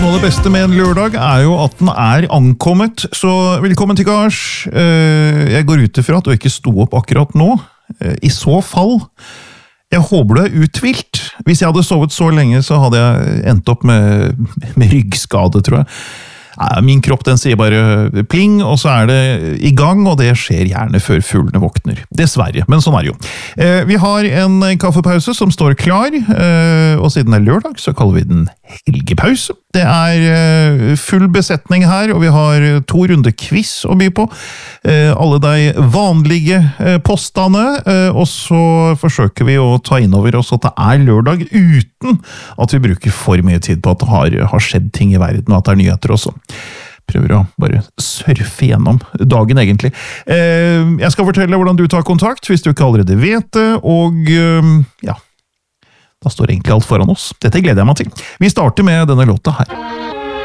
Noe av det beste med en lørdag jo at den ankommet, så velkommen til gards. Jeg går ut ifra at du ikke sto opp akkurat nå. I så fall, jeg håper du uthvilt. Hvis jeg hadde sovet så lenge, så hadde jeg endt opp med ryggskade, tror jeg. Min kropp den sier bare pling, og så det i gang, og det skjer gjerne før fuglene våkner. Dessverre, men sånn det jo. Vi har en kaffepause som står klar, og siden det lørdag, så kaller vi den helgepause. Det full besetning her, og vi har 2 runder quiz å by på. Alle de vanlige postene, og så forsøker vi å ta inn over oss at det lørdag uten at vi bruker for mye tid på at det har skjedd ting i verden, og at det nyheter også. Prøver å bare surfe gjennom dagen egentlig. Jeg skal fortelle hvordan du tar kontakt, hvis du ikke allerede vet det, og ja, da står egentlig alt foran oss. Dette gleder jeg meg til. Vi starter med denne låta her.